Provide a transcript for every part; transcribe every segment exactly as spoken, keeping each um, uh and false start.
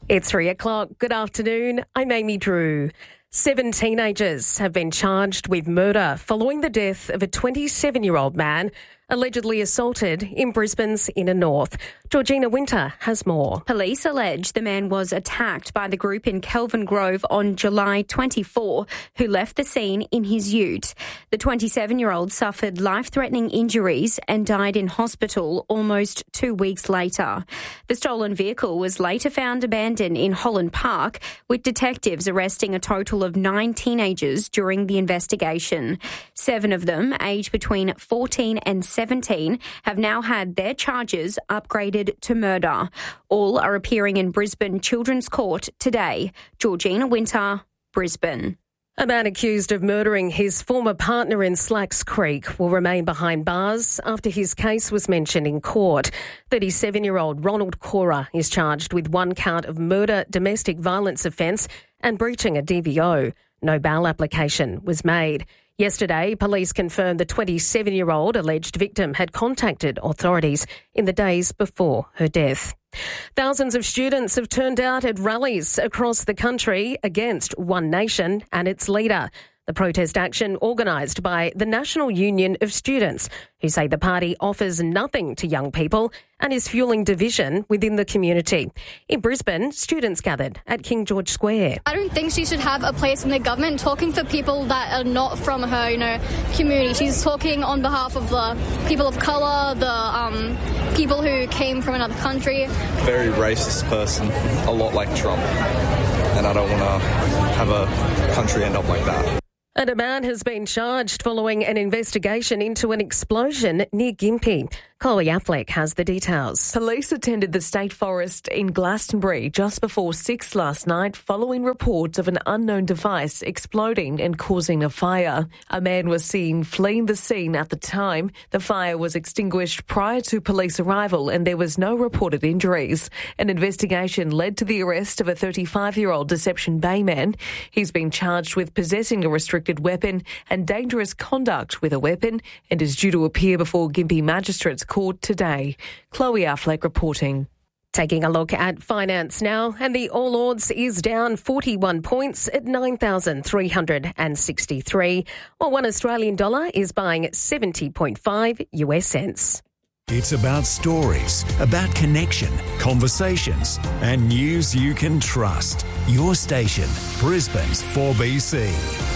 It's three o'clock. Good afternoon. I'm Amy Drew. Seven teenagers have been charged with murder following the death of a twenty-seven-year-old man allegedly assaulted in Brisbane's inner north. Georgina Winter has more. Police allege the man was attacked by the group in Kelvin Grove on July twenty-fourth, who left the scene in his ute. The twenty-seven-year-old suffered life-threatening injuries and died in hospital almost two weeks later. The stolen vehicle was later found abandoned in Holland Park, with detectives arresting a total of nine teenagers during the investigation. Seven of them, aged between fourteen and seventeen, have now had their charges upgraded to murder. All are appearing in Brisbane Children's Court today. Georgina Winter, Brisbane. A man accused of murdering his former partner in Slacks Creek will remain behind bars after his case was mentioned in court. thirty-seven-year-old Ronald Cora is charged with one count of murder, domestic violence offence and breaching a D V O. No bail application was made. Yesterday, police confirmed the twenty-seven-year-old alleged victim had contacted authorities in the days before her death. Thousands of students have turned out at rallies across the country against One Nation and its leader. The protest action organised by the National Union of Students, who say the party offers nothing to young people and is fuelling division within the community. In Brisbane, students gathered at King George Square. I don't think she should have a place in the government talking for people that are not from her, you know, community. She's talking on behalf of the people of colour, the um, people who came from another country. Very racist person, a lot like Trump, and I don't want to have a country end up like that. And a man has been charged following an investigation into an explosion near Gympie. Chloe Affleck has the details. Police attended the State Forest in Glastonbury just before six last night following reports of an unknown device exploding and causing a fire. A man was seen fleeing the scene at the time. The fire was extinguished prior to police arrival and there was no reported injuries. An investigation led to the arrest of a thirty-five-year-old Deception Bay man. He's been charged with possessing a restricted weapon and dangerous conduct with a weapon and is due to appear before Gympie Magistrates Court today. Chloe Affleck reporting. Taking a look at finance now, and the All Ords is down forty-one points at nine thousand three hundred sixty-three, while one Australian dollar is buying seventy point five U S cents. It's about stories, about connection, conversations, and news you can trust. Your station, Brisbane's four B C.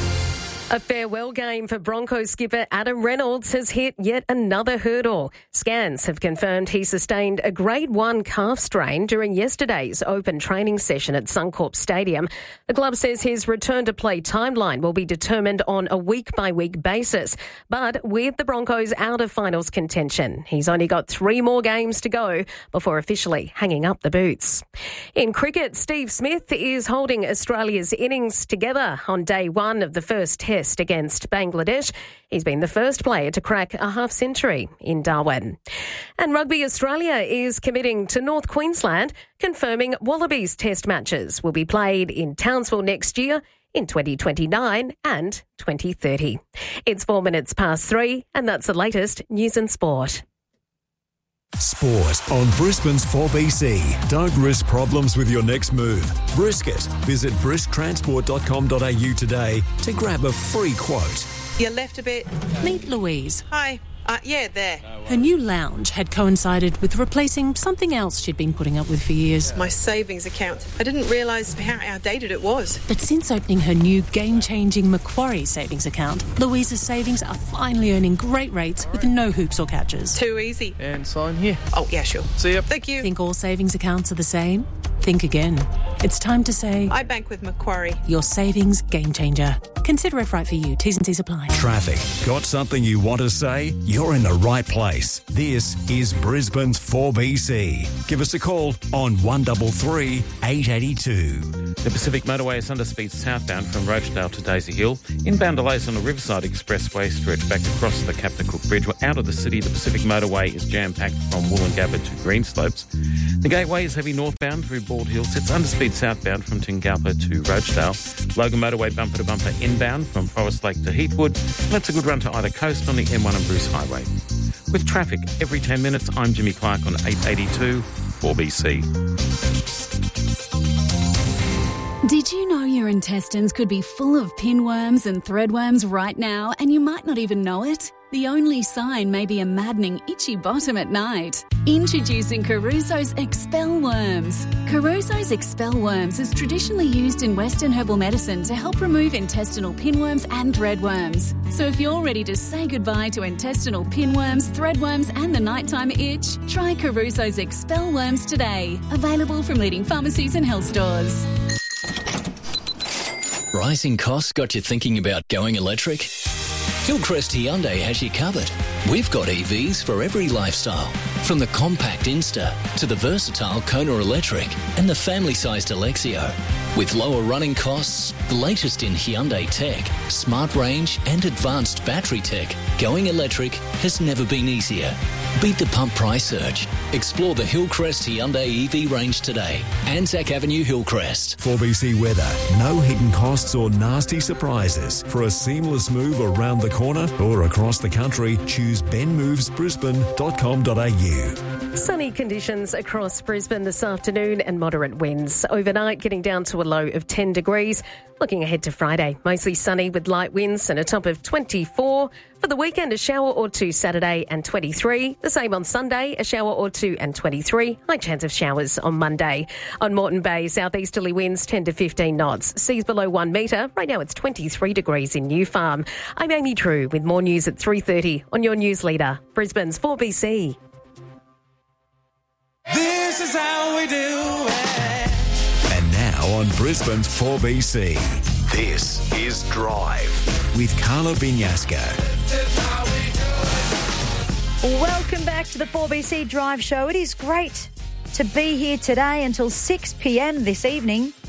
A farewell game for Broncos skipper Adam Reynolds has hit yet another hurdle. Scans have confirmed he sustained a grade one calf strain during yesterday's open training session at Suncorp Stadium. The club says his return to play timeline will be determined on a week-by-week basis. But with the Broncos out of finals contention, he's only got three more games to go before officially hanging up the boots. In cricket, Steve Smith is holding Australia's innings together on day one of the first test against Bangladesh. He's been the first player to crack a half century in Darwin. And Rugby Australia is committing to North Queensland, confirming Wallabies test matches will be played in Townsville next year in twenty twenty-nine and twenty thirty. It's four minutes past three, and that's the latest news and sport. Sport on Brisbane's four B C. Don't risk problems with your next move. Brisket. Visit brisk transport dot com dot a u today to grab a free quote. You left a bit. Meet Louise. Hi. Uh, yeah, there. Her new lounge had coincided with replacing something else she'd been putting up with for years. My savings account. I didn't realise how outdated it was. But since opening her new game-changing Macquarie savings account, Louise's savings are finally earning great rates with no hoops or catches. Too easy. And sign here. Oh, yeah, sure. See ya. Thank you. Think all savings accounts are the same? Think again. It's time to say... I bank with Macquarie. Your savings game changer. Consider if right for you. T's and C's apply. Traffic. Got something you want to say? You're in the right place. This is Brisbane's four B C. Give us a call on one three three, eight eight two. The Pacific Motorway is under speed southbound from Rochedale to Daisy Hill. Inbound delays on the Riverside Expressway stretch back across the Captain Cook Bridge. We're out of the city. The Pacific Motorway is jam-packed from Woolloongabba to Greenslopes. The Gateway is heavy northbound through Bald Hills. It's under speed southbound from Tingalpa to Rochedale. Logan Motorway bumper to bumper inbound from Forest Lake to Heathwood. That's a good run to either coast on the M one and Bruce Highway. With traffic every ten minutes, I'm Jimmy Clark on eight eighty-two four B C. Did you know your intestines could be full of pinworms and threadworms right now and you might not even know it? The only sign may be a maddening itchy bottom at night. Introducing Caruso's Expel Worms. Caruso's Expel Worms is traditionally used in Western herbal medicine to help remove intestinal pinworms and threadworms. So if you're ready to say goodbye to intestinal pinworms, threadworms and the nighttime itch, try Caruso's Expel Worms today. Available from leading pharmacies and health stores. Rising costs got you thinking about going electric? Hillcrest Hyundai has you covered. We've got E Vs for every lifestyle, from the compact Insta to the versatile Kona Electric and the family-sized Alexio. With lower running costs, the latest in Hyundai tech, smart range and advanced battery tech, going electric has never been easier. Beat the pump price surge. Explore the Hillcrest Hyundai E V range today. Anzac Avenue, Hillcrest. four B C weather. No hidden costs or nasty surprises. For a seamless move around the corner or across the country, choose ben moves brisbane dot com dot a u. Sunny conditions across Brisbane this afternoon and moderate winds. Overnight getting down to a low of ten degrees. Looking ahead to Friday, mostly sunny with light winds and a top of twenty-four. For the weekend, a shower or two Saturday and twenty-three. The same on Sunday, a shower or two and twenty-three. High chance of showers on Monday. On Moreton Bay, southeasterly winds ten to fifteen knots. Seas below one metre. Right now it's twenty-three degrees in New Farm. I'm Amy True with more news at three thirty on your news leader, Brisbane's four B C. This is how we do it. And now on Brisbane's four B C, this is Drive with Carla Binyasco. Welcome back to the four B C Drive Show. It is great to be here today until six p.m. this evening.